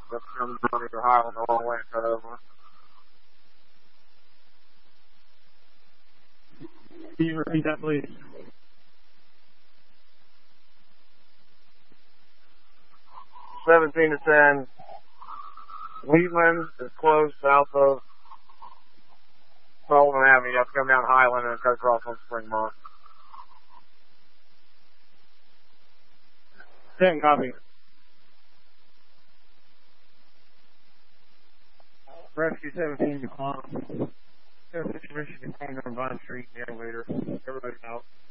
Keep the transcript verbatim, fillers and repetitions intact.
That's coming down either Highland or all way and cut over. Can you repeat that, please? seventeen to ten. Wheatland is close south of Sullivan Avenue. You have to come down Highland and cut across on Springmont. ten, copy. Rescue seventeen, decline. Michigan, contained on Vine Street, the elevator. Everybody's out.